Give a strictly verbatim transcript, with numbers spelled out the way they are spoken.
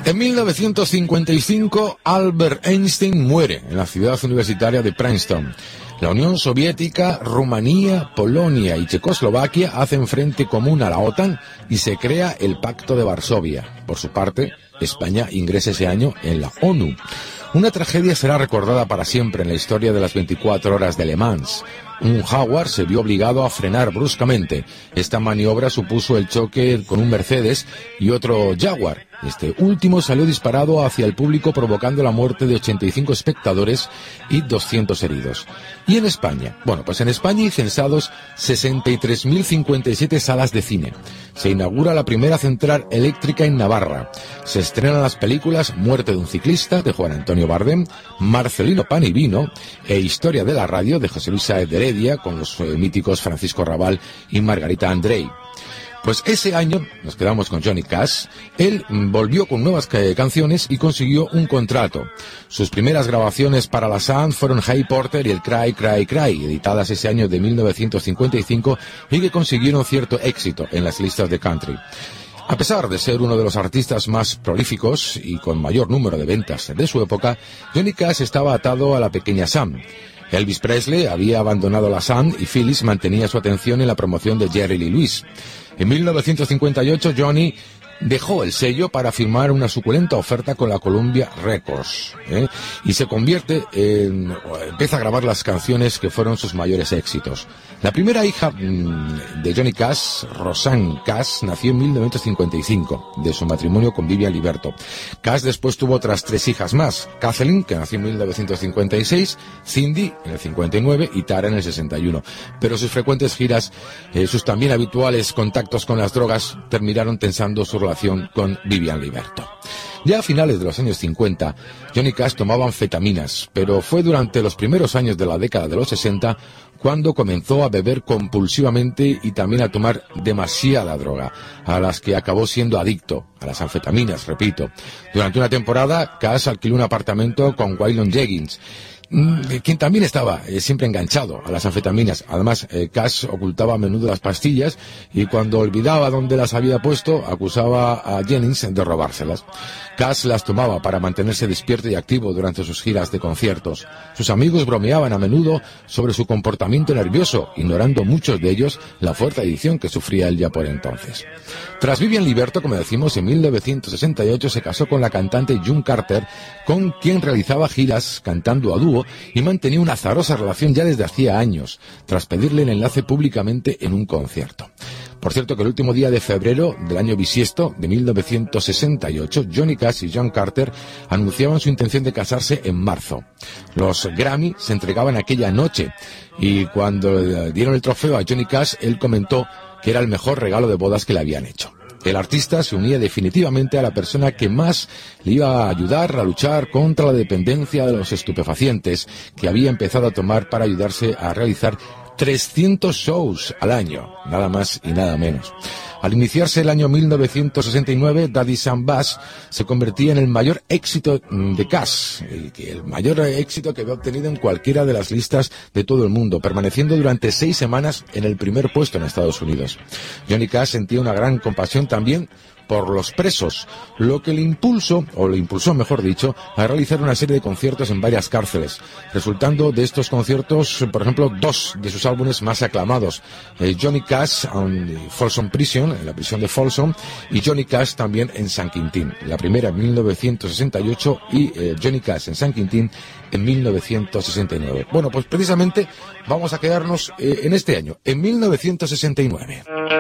En mil novecientos cincuenta y cinco, Albert Einstein muere en la ciudad universitaria de Princeton. La Unión Soviética, Rumanía, Polonia y Checoslovaquia hacen frente común a la OTAN y se crea el Pacto de Varsovia. Por su parte, España ingresa ese año en la ONU. Una tragedia será recordada para siempre en la historia de las veinticuatro horas de Le Mans. Un Jaguar se vio obligado a frenar bruscamente. Esta maniobra supuso el choque con un Mercedes y otro Jaguar. Este último salió disparado hacia el público, provocando la muerte de ochenta y cinco espectadores y doscientos heridos. ¿Y en España? Bueno, pues en España hay censados sesenta y tres mil cincuenta y siete salas de cine. Se inaugura la primera central eléctrica en Navarra. Se estrenan las películas Muerte de un ciclista, de Juan Antonio Bardem, Marcelino Pan y Vino, e Historia de la radio, de José Luis Sáez de Heredia, con los eh, míticos Francisco Rabal y Margarita Andrei. Pues ese año, nos quedamos con Johnny Cash, él volvió con nuevas canciones y consiguió un contrato. Sus primeras grabaciones para la Sun fueron Hey Porter y el Cry, Cry, Cry, editadas ese año de mil novecientos cincuenta y cinco y que consiguieron cierto éxito en las listas de country. A pesar de ser uno de los artistas más prolíficos y con mayor número de ventas de su época, Johnny Cash estaba atado a la pequeña Sun. Elvis Presley había abandonado la Sun y Phyllis mantenía su atención en la promoción de Jerry Lee Lewis. En mil novecientos cincuenta y ocho, Johnny dejó el sello para firmar una suculenta oferta con la Columbia Records, ¿eh? y se convierte en... empieza a grabar las canciones que fueron sus mayores éxitos. La primera hija mmm, de Johnny Cash, Rosanne Cash, nació en mil novecientos cincuenta y cinco, de su matrimonio con Vivian Liberto. Cash después tuvo otras tres hijas más: Kathleen, que nació en mil novecientos cincuenta y seis, Cindy en el cincuenta y nueve y Tara en el sesenta y uno. Pero sus frecuentes giras, eh, sus también habituales contactos con las drogas, terminaron tensando su relación con Vivian Liberto. Ya a finales de los años cincuenta, Johnny Cash tomaba anfetaminas, pero fue durante los primeros años de la década de los sesenta cuando comenzó a beber compulsivamente y también a tomar demasiada droga, a las que acabó siendo adicto, a las anfetaminas, repito. Durante una temporada, Cash alquiló un apartamento con Waylon Jennings, quien también estaba eh, siempre enganchado a las anfetaminas. Además, eh, Cash ocultaba a menudo las pastillas y cuando olvidaba dónde las había puesto, acusaba a Jennings de robárselas. Cash las tomaba para mantenerse despierto y activo durante sus giras de conciertos. Sus amigos bromeaban a menudo sobre su comportamiento nervioso, ignorando muchos de ellos la fuerte adicción que sufría él ya por entonces. Tras Vivian Liberto, como decimos, en mil novecientos sesenta y ocho se casó con la cantante June Carter, con quien realizaba giras cantando a dúo y mantenía una azarosa relación ya desde hacía años, tras pedirle el enlace públicamente en un concierto. Por cierto que el último día de febrero del año bisiesto de mil novecientos sesenta y ocho, Johnny Cash y June Carter anunciaban su intención de casarse en marzo. Los Grammy se entregaban aquella noche y cuando dieron el trofeo a Johnny Cash, él comentó que era el mejor regalo de bodas que le habían hecho. El artista se unía definitivamente a la persona que más le iba a ayudar a luchar contra la dependencia de los estupefacientes, que había empezado a tomar para ayudarse a realizar trescientos shows al año, nada más y nada menos. Al iniciarse el año mil novecientos sesenta y nueve, Daddy Sam Bass se convertía en el mayor éxito de Cash, el mayor éxito que había obtenido en cualquiera de las listas de todo el mundo, permaneciendo durante seis semanas en el primer puesto en Estados Unidos. Johnny Cash sentía una gran compasión también por los presos, lo que le impulsó, o le impulsó mejor dicho, a realizar una serie de conciertos en varias cárceles, resultando de estos conciertos, por ejemplo, dos de sus álbumes más aclamados, eh, Johnny Cash en Folsom Prison, en la prisión de Folsom, y Johnny Cash también en San Quintín, la primera en mil novecientos sesenta y ocho y eh, Johnny Cash en San Quintín en mil novecientos sesenta y nueve. Bueno, pues precisamente vamos a quedarnos eh, en este año, en mil novecientos sesenta y nueve.